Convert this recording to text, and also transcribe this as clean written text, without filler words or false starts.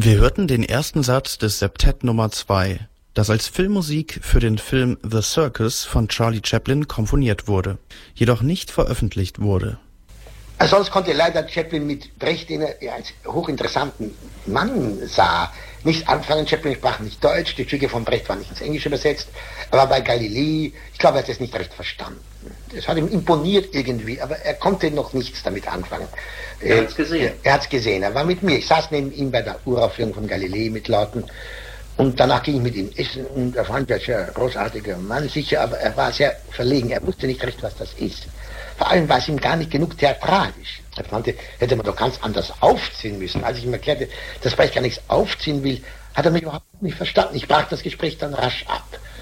Wir hörten den ersten Satz des Septett Nummer 2, das als Filmmusik für den Film The Circus von Charlie Chaplin komponiert wurde, jedoch nicht veröffentlicht wurde. Sonst konnte leider Chaplin mit Brecht, den er als hochinteressanten Mann sah, nicht anfangen. Chaplin sprach nicht Deutsch, die Stücke von Brecht waren nicht ins Englische übersetzt, aber bei Galilei, ich glaube, er hat es nicht recht verstanden. Es hat ihm imponiert irgendwie, aber er konnte noch nichts damit anfangen. Er hat es gesehen. Er hat es gesehen, er war mit mir. Ich saß neben ihm bei der Uraufführung von Galilei mit Leuten und danach ging ich mit ihm essen und er fand ja sehr großartiger Mann, sicher, aber er war sehr verlegen, er wusste nicht recht, was das ist. Vor allem war es ihm gar nicht genug theatralisch. Er fand, hätte man doch ganz anders aufziehen müssen. Als ich ihm erklärte, dass Brecht gar nichts aufziehen will, hat er mich überhaupt nicht verstanden. Ich brach das Gespräch dann rasch ab.